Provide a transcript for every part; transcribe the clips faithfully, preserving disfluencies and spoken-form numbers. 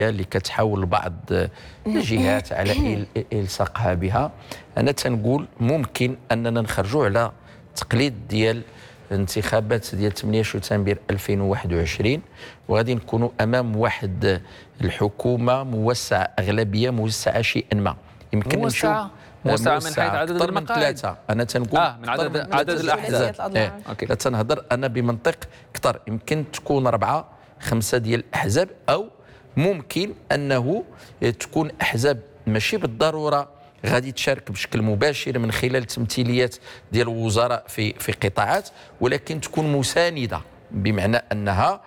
اللي كتحاول بعض الجهات على الصاقها بها. انا تنقول ممكن اننا نخرجوا على تقليد ديال الانتخابات ديال ثمانية شتنبر ألفين وواحد وعشرين، وغادي نكونوا امام واحد الحكومه موسعه، اغلبيه موسعه شيئا ما. يمكن موسعه موسعه من حيث عدد المقاعد، من ثلاثه. انا تنقول اه من عدد عدد الاحزاب. إيه. اوكي لا تنهضر انا بمنطق اكثر، يمكن تكون اربعه خمسه ديال الاحزاب، او ممكن انه تكون احزاب ماشي بالضروره غادي تشارك بشكل مباشر من خلال تمثيليات ديال الوزراء في في قطاعات، ولكن تكون مسانده، بمعنى انها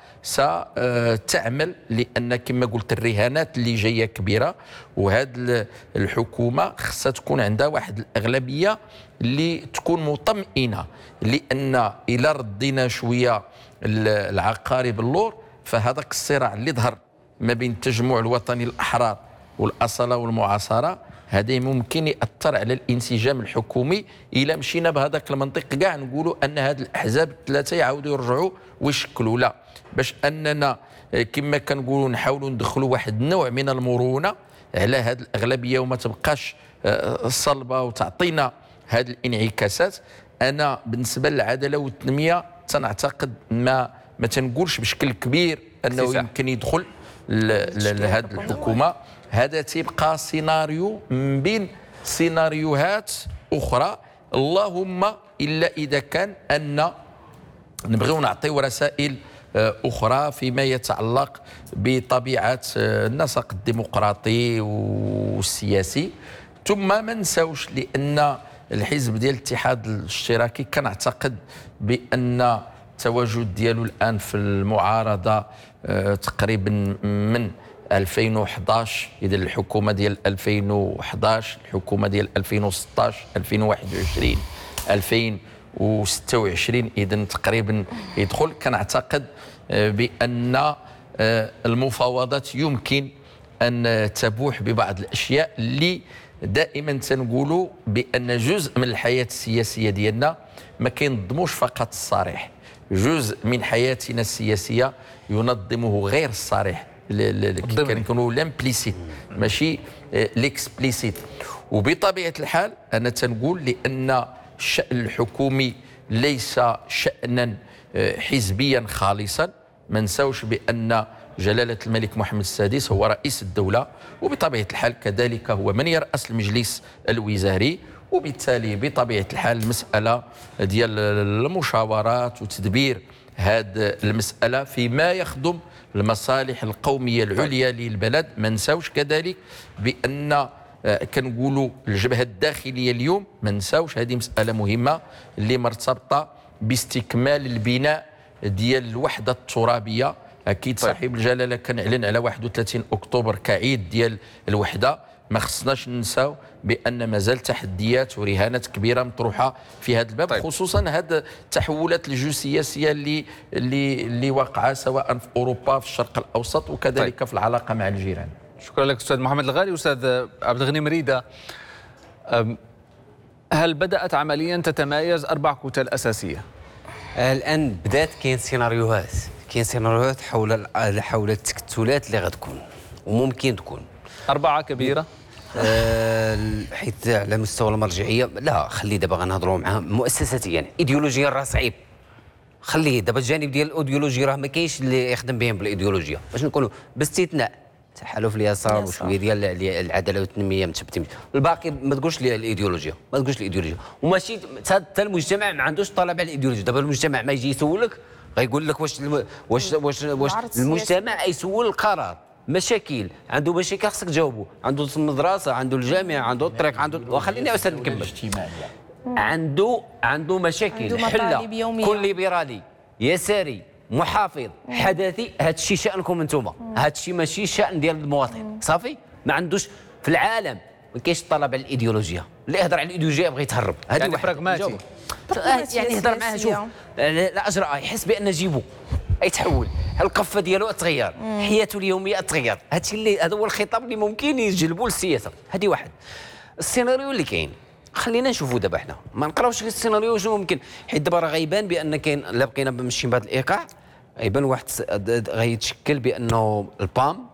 ستعمل، لان كما قلت الرهانات اللي جايه كبيره، وهذه الحكومه خصها تكون عندها واحد الاغلبيه اللي تكون مطمئنه، لان الى ردينا شويه العقارب اللور، فهذاك الصراع اللي ظهر ما بين التجمع الوطني الاحرار والاصاله والمعاصره، هذا ممكن ياثر على الانسجام الحكومي. الى مشينا بهذاك المنطق كاع نقولوا ان هذه الاحزاب الثلاثه يعاودوا يرجعوا ويشكلوا، لا، باش اننا كما كنقولوا نحاولوا ندخلوا واحد النوع من المرونه على هذه الاغلبيه وما تبقاش صلبه وتعطينا هذه الانعكاسات. انا بالنسبه للعداله والتنميه تنعتقد ما ما تنقولش بشكل كبير انه يمكن يدخل لهذه الحكومه. هذا تيبقى سيناريو من بين سيناريوهات اخرى، اللهم الا اذا كان ان نبغيو نعطيو رسائل اخرى فيما يتعلق بطبيعه النسق الديمقراطي والسياسي. ثم ما نساوش لان الحزب ديال الاتحاد الاشتراكي كنعتقد بان التواجد ديالو الان في المعارضه تقريبا من ألفين وحداش، اذا الحكومه ديال ألفين وحداش، الحكومه ديال ألفين وستطاش، ألفين وواحد وعشرين، ألفين وستة وعشرين، اذا تقريبا يدخل. كنعتقد بان المفاوضات يمكن ان تبوح ببعض الاشياء اللي دائما تنقولوا بان جزء من الحياه السياسيه ديالنا ما كينظموش فقط الصريح، جزء من حياتنا السياسيه ينظمه غير الصريح، كنقولوا لامبليسيت ماشي ليكسبليسيت. وبطبيعه الحال انا تنقول لان الشأن الحكومي ليس شأنا حزبيا خالصا. ما نساوش بان جلاله الملك محمد السادس هو رئيس الدوله، وبطبيعه الحال كذلك هو من يرأس المجلس الوزاري، وبالتالي بطبيعه الحال المساله ديال المشاورات وتدبير هذه المساله فيما يخدم المصالح القوميه العليا للبلد. ما نساوش كذلك بان كنقولوا الجبهه الداخليه اليوم، ما نساوش هذه مساله مهمه اللي مرتبطه باستكمال البناء ديال الوحده الترابيه. اكيد صاحب الجلاله كان اعلن على واحد وثلاثين اكتوبر كعيد ديال الوحده. ما خصناش ننساو بان مازال تحديات ورهانات كبيره مطروحه في هذا الباب. طيب. خصوصا هذه التحولات الجيوسياسيه اللي اللي اللي واقعه سواء في اوروبا، في الشرق الاوسط، وكذلك طيب. في العلاقه مع الجيران. شكرا لك استاذ محمد الغالي. استاذ عبد الغني مريده، هل بدات عمليا تتمايز اربع كتل اساسيه؟ الان بدات كاين سيناريوهات كاين سيناريوهات حول حول التكتلات اللي غتكون وممكن تكون أربعة كبيرة. أه حيث على مستوى المرجعية لا، خلي دابا غنهضروا معاه مؤسساتيا، يعني ايديولوجيا راه صعيب، خليه دابا الجانب ديال الايديولوجيا راه ما كاينش اللي يخدم بهم بالايديولوجيا، باش نقولوا باستثناء تحالف اليسار وشويه ديال العداله والتنميه متثبتين، الباقي ما تقولش لي الايديولوجيا، ما تقولش الايديولوجيا، وماشي حتى المجتمع ما عندوش طلب على الايديولوجيا. دابا المجتمع ما يجي يسولك غيقول لك واش واش واش, واش المجتمع يسول القرار مشاكل، عنده مشاكل خصك تجاوبه، عنده المدرسه، عنده الجامعه، عنده الطريق، عنده وخليني استاذ نكمل، عنده عنده مشاكل حله. كل ليبرالي يساري محافظ حداثي، هذا الشيء شانكم انتم، هذا الشيء ماشي شان ديال المواطن. صافي ما عندوش في العالم ما كاينش طلب على الايديولوجيا، اللي يهضر على الايديولوجيا يبغى يتهرب. هذه يعني براغماتي، يعني يهضر معاه شوف لا اجرأ، يحس بان جيبو يتحول، القفه ديالو تغير، حياته اليوميه تغير. هادشي اللي هذا هو الخطاب اللي ممكن يجلبوا للسياسه. هذه واحد السيناريو اللي كاين. خلينا نشوفوا دابا حنا ما نقراوش غير السيناريو شنو ممكن، حيت دابا راه غيبان بان كاين، الا بقينا ماشيين بهذا الايقاع غيبان واحد غيتشكل بانه البام